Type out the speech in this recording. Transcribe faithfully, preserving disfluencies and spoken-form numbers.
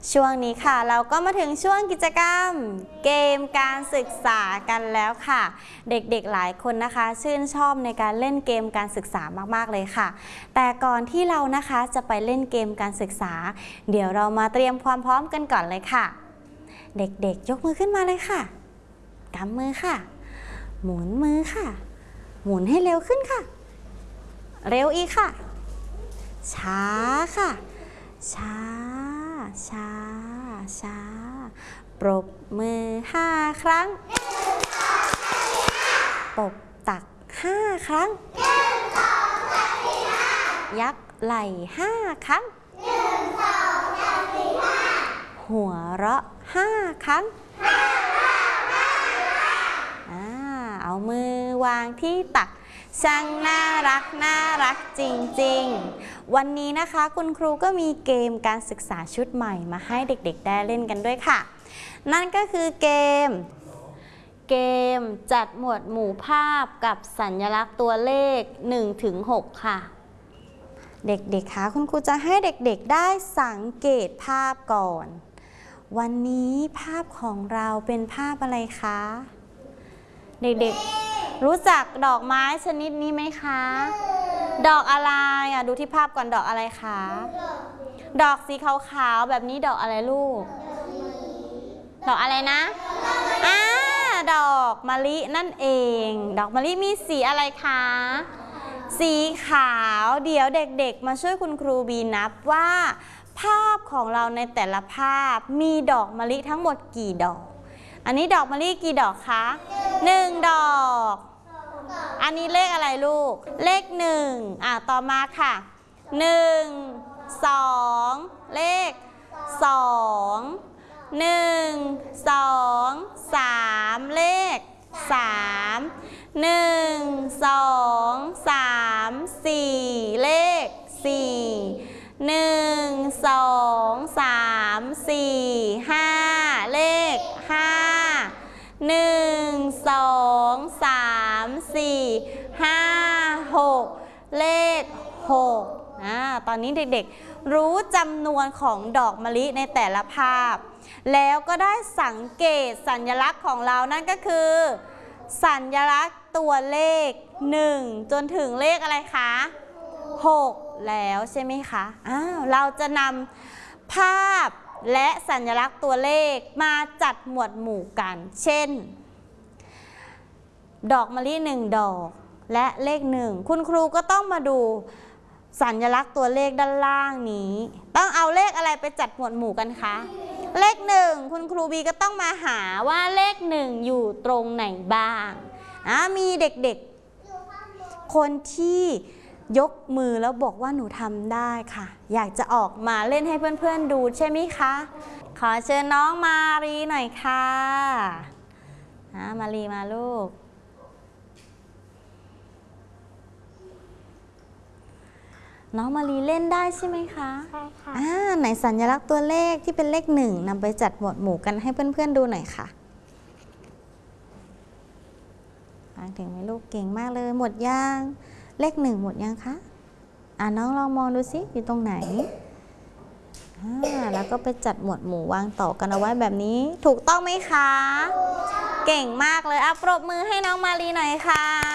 ช่วงนี้ค่ะเราก็มาถึงช่วงกิจกรรมเกมการศึกษากันแล้วค่ะเด็กๆหลายคนนะคะชื่นชอบในการเล่นเกมการศึกษามากๆเลยค่ะแต่ก่อนที่เรานะคะจะไปเล่นเกมการศึกษาเดี๋ยวเรามาเตรียมความพร้อมกันก่อนเลยค่ะเด็กๆยกมือขึ้นมาเลยค่ะกำมือค่ะหมุนมือค่ะหมุนให้เร็วขึ้นค่ะเร็วอีกค่ะช้าค่ะช้าช้าช้าปรบมือห้าครั้งปบตักห้าครั้งยักไหล่ห้าครั้งหัวเราะห้าครั้งเอามือวางที่ตักช่างน่ารักน่ารักจริงๆวันนี้นะคะคุณครูก็มีเกมการศึกษาชุดใหม่มาให้เด็กๆได้เล่นกันด้วยค่ะนั่นก็คือเกมเกมจัดหมวดหมู่ภาพกับสัญลักษณ์ตัวเลข หนึ่งถึงหก ค่ะเด็กๆคะคุณครูจะให้เด็กๆได้สังเกตภาพก่อนวันนี้ภาพของเราเป็นภาพอะไรคะเด็กๆรู้จักดอกไม้ชนิดนี้ไหมคะดอกอะไรอ่ะดูที่ภาพก่อนดอกอะไรคะดอกสีขาวๆแบบนี้ดอกอะไรลูกดอกอะไรนะอ่าดอกมะลินั่นเองดอกมะลิมีสีอะไรคะสีขาวเดี๋ยวเด็กๆมาช่วยคุณครูบีนับว่าภาพของเราในแต่ละภาพมีดอกมะลิทั้งหมดกี่ดอกอันนี้ดอกมะลิกี่ดอกคะหนึ่งดอกอันนี้เลขอะไรลูกเลขหนึ่งอ่ะต่อมาค่ะหนึ่งสองเลขสองหนึ่งสองสามเลขสามหนึ่งสองสามสี่เลขสี่หนึ่งสองสามสี่ห้าเลขห้าหนึ่งสองสามสี่ห้าหกเลขหกอ่าตอนนี้เด็กๆรู้จำนวนของดอกมะลิในแต่ละภาพแล้วก็ได้สังเกตสัญลักษณ์ของเรานั่นก็คือสัญลักษณ์ตัวเลขหนึ่งจนถึงเลขอะไรคะหกแล้วใช่ไหมคะอ้าวเราจะนำภาพและสัญลักษณ์ตัวเลขมาจัดหมวดหมู่กันเช่นดอกมะลิหนึ่งดอกและเลขหนึ่งคุณครูก็ต้องมาดูสัญลักษณ์ตัวเลขด้านล่างนี้ต้องเอาเลขอะไรไปจัดหมวดหมู่กันคะเลขหนึ่งคุณครูบีก็ต้องมาหาว่าเลขหนึ่งอยู่ตรงไหนบ้างอ่ะมีเด็กๆคนที่ยกมือแล้วบอกว่าหนูทำได้ค่ะอยากจะออกมาเล่นให้เพื่อนๆดูใช่ไหมคะขอเชิญน้องมารีหน่อยค่ะมารีมาลูกน้องมารีเล่นได้ใช่ไหมคะใช่ค่ะอ่าไหนสัญลักษณ์ตัวเลขที่เป็นเลขหนึ่งนำไปจัดหมวดหมู่กันให้เพื่อนๆดูหน่อยค่ะถึงไหมลูกเก่งมากเลยหมดยังเลขหนึ่งหมดยังคะอ่าน้องลองมองดูสิอยู่ตรงไหนอ่าแล้วก็ไปจัดหมวดหมู่วางต่อกันเอาไว้แบบนี้ถูกต้องไหมคะเก่งมากเลยอ่ะปรบมือให้น้องมารีหน่อยค่ะ